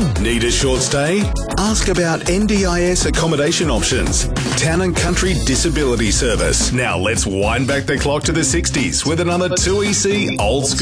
Need a short stay? Ask about NDIS accommodation options. Town and Country Disability Service. Now let's wind back the clock to the 60s with another 2EC Old School.